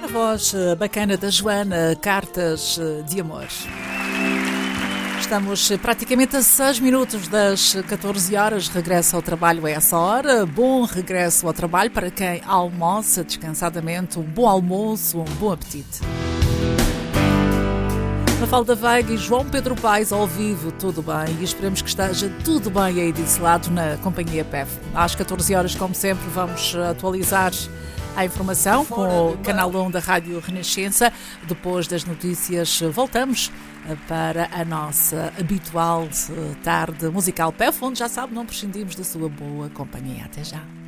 voz bacana da Joana, Cartas de Amor. Estamos praticamente a 6 minutos das 14 horas. Regresso ao trabalho a essa hora. Bom regresso ao trabalho para quem almoça descansadamente. Um bom almoço, um bom apetite. Mafalda Veiga e João Pedro Paes ao vivo, tudo bem, e esperemos que esteja tudo bem aí desse lado na Companhia PEF. Às 14 horas, como sempre, vamos atualizar a informação com o Canal 1 da Rádio Renascença. Depois das notícias, voltamos para a nossa habitual tarde musical PEF, onde já sabe, não prescindimos da sua boa companhia. Até já.